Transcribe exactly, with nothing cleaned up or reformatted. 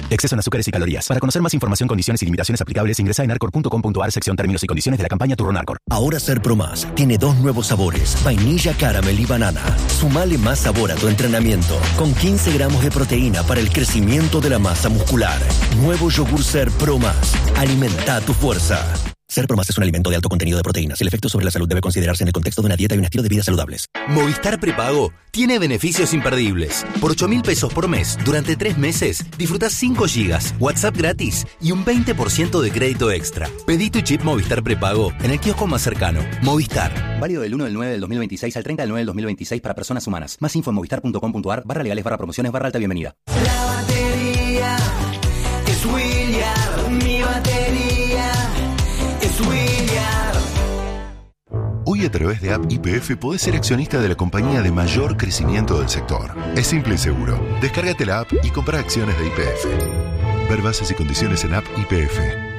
Exceso en azúcares y calorías. Para conocer más información, condiciones y limitaciones aplicables, ingresa en arcor punto com punto ar, sección términos y condiciones de la campaña Turrón Arcor. Ahora Ser Pro Más tiene dos nuevos sabores, vainilla, caramel y banana. Sumale más sabor a tu entrenamiento, con quince gramos de proteína para el crecimiento de la masa muscular. Nuevo yogur Ser Pro Más. Alimenta tu fuerza. Ser Pro Más es un alimento de alto contenido de proteínas. El efecto sobre la salud debe considerarse en el contexto de una dieta y un estilo de vida saludables. Movistar Prepago tiene beneficios imperdibles. Por ocho mil pesos por mes, durante tres meses, disfrutás cinco gigas, WhatsApp gratis y un veinte por ciento de crédito extra. Pedí tu chip Movistar Prepago en el kiosco más cercano. Movistar. Válido del uno del nueve del dos mil veintiséis al treinta del nueve del dos mil veintiséis para personas humanas. Más info en movistar punto com punto ar, barra legales, barra promociones, barra alta bienvenida. La batería es William, mi batería es William. Hoy a través de App Y P F podés ser accionista de la compañía de mayor crecimiento del sector. Es simple y seguro. Descárgate la app y compra acciones de Y P F. Ver bases y condiciones en App Y P F.